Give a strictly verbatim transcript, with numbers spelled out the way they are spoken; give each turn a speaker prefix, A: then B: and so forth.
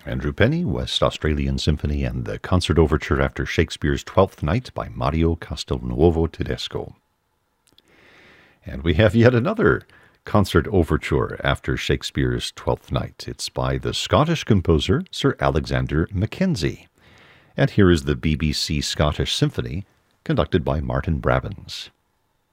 A: Andrew Penny, West Australian Symphony, and the Concert Overture after Shakespeare's Twelfth Night by Mario Castelnuovo Tedesco. And we have yet another Concert Overture after Shakespeare's Twelfth Night. It's by the Scottish composer Sir Alexander Mackenzie. And here is the B B C Scottish Symphony, conducted by Martin Brabbins.